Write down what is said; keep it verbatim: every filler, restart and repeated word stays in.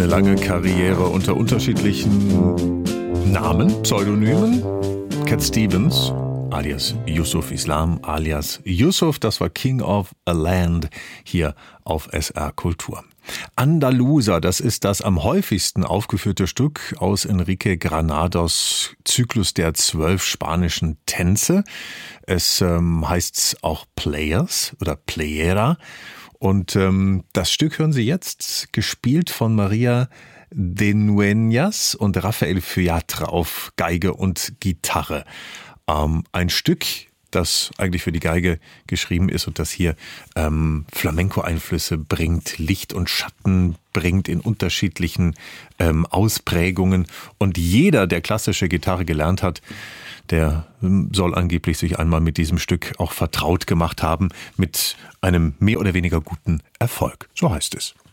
Eine lange Karriere unter unterschiedlichen Namen, Pseudonymen. Cat Stevens, alias Yusuf Islam, alias Yusuf, das war King of a Land hier auf S R Kultur. Andalusa, das ist das am häufigsten aufgeführte Stück aus Enrique Granados Zyklus der zwölf spanischen Tänze. Es ähm, heißt auch Players oder Playera. Und ähm, das Stück hören Sie jetzt, gespielt von Maria de Nueñas und Rafael Feuatre auf Geige und Gitarre. Ähm, ein Stück, das eigentlich für die Geige geschrieben ist und das hier ähm, Flamenco-Einflüsse bringt, Licht und Schatten bringt in unterschiedlichen ähm, Ausprägungen. Und jeder, der klassische Gitarre gelernt hat, der soll angeblich sich einmal mit diesem Stück auch vertraut gemacht haben, mit einem mehr oder weniger guten Erfolg. So heißt es.